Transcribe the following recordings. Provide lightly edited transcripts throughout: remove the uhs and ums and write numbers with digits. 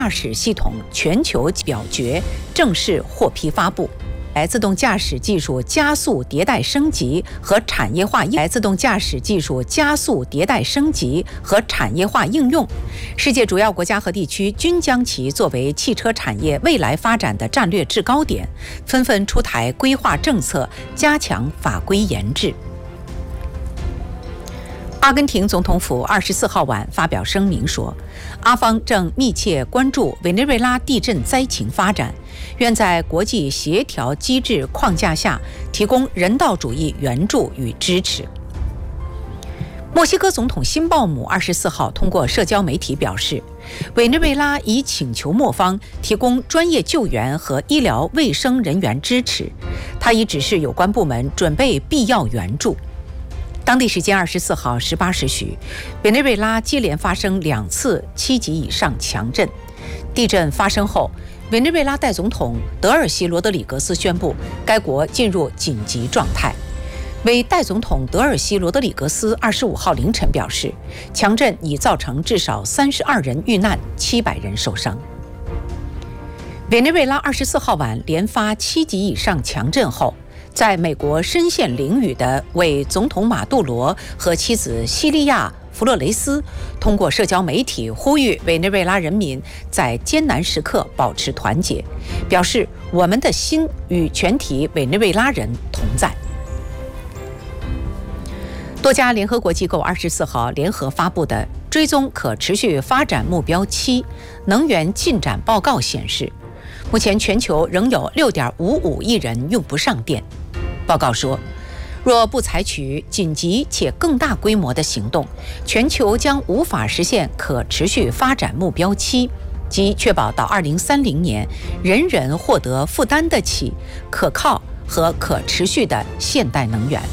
驾驶系统全球表决正式获批发布。自动驾驶技术加速迭代升级和产业化自动驾驶技术加速迭代升级和产业化应用，世界主要国家和地区均将其作为汽车产业未来发展的战略制高点，纷纷出台规划政策，加强法规研制。阿根廷总统府24号晚发表声明说，阿方正密切关注委内瑞拉地震灾情发展，愿在国际协调机制框架下提供人道主义援助与支持。墨西哥总统辛鲍姆24号通过社交媒体表示，委内瑞拉已请求墨方提供专业救援和医疗卫生人员支持，他已指示有关部门准备必要援助。当地时间24号18时许，委内瑞拉接连发生2次7级以上强震。地震发生后，委内瑞拉代总统德尔西罗德里格斯宣布该国进入紧急状态。委代总统德尔西罗德里格斯25号凌晨表示，强震已造成至少32人遇难，700人受伤。委内瑞拉24号晚连发7级以上强震后，在美国身陷囹圄的为总统马杜罗和妻子西利亚·弗洛雷斯通过社交媒体呼吁委内瑞拉人民在艰难时刻保持团结，表示我们的心与全体委内瑞拉人同在。多家联合国机构24号联合发布的追踪可持续发展目标7能源进展报告显示，目前全球仍有 6.55 亿人用不上电。报告说，若不采取紧急且更大规模的行动，全球将无法实现可持续发展目标7，即确保到2030年人人获得负担得起、可靠和可持续的现代能源。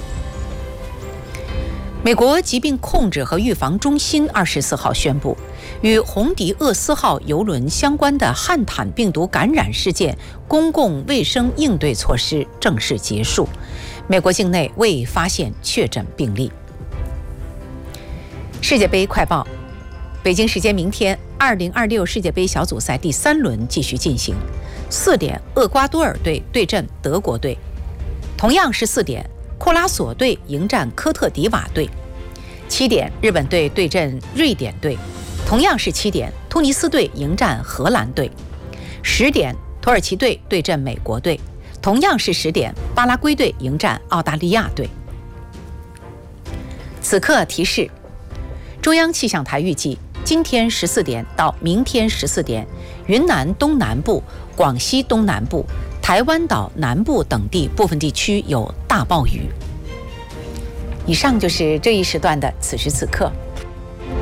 美国疾病控制和预防中心24号宣布，与红迪厄斯号邮轮相关的汉坦病毒感染事件公共卫生应对措施正式结束，美国境内未发现确诊病例。世界杯快报：北京时间明天，2026世界杯小组赛第3轮继续进行。4点，厄瓜多尔队对阵德国队；同样是4点，库拉索队迎战科特迪瓦队。7点，日本队对阵瑞典队；同样是7点，突尼斯队迎战荷兰队。10点，土耳其队对阵美国队；同样是10点，巴拉圭队迎战澳大利亚队。此刻提示：中央气象台预计，今天14点到明天14点，云南东南部、广西东南部、台湾岛南部等地部分地区有大暴雨。以上就是这一时段的此时此刻。